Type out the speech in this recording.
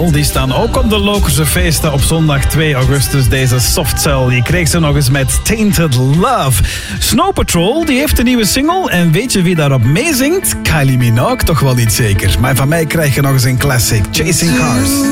Cell. Die staan ook op de Lokerse feesten op zondag 2 augustus. Deze Soft Cell, die kreeg ze nog eens met Tainted Love. Snow Patrol, die heeft een nieuwe single. En weet je wie daarop meezingt? Kylie Minogue, toch wel niet zeker. Maar van mij krijg je nog eens een classic, Chasing Cars.